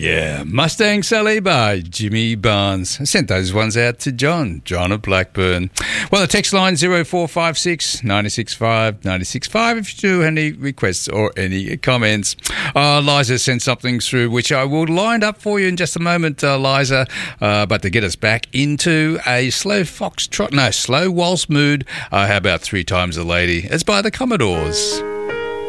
Yeah, Mustang Sally by Jimmy Barnes. I sent those ones out to John of Blackburn. Well, the text line 0456 965 965 if you do have any requests or any comments. Liza sent something through which I will line up for you in just a moment, Liza. But to get us back into a slow waltz mood, how about Three Times a Lady? It's by the Commodores.